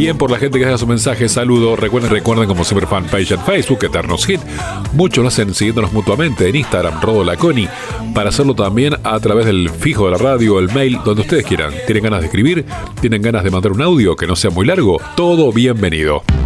Bien por la gente que deja su mensaje, saludo. Recuerden como siempre fanpage en Facebook, Eternos Hit. Muchos lo hacen siguiéndonos mutuamente en Instagram, Rodolaconi. Para hacerlo también a través del fijo de la radio, el mail, donde ustedes quieran. ¿Tienen ganas de escribir? ¿Tienen ganas de mandar un audio que no sea muy largo? Todo bienvenido.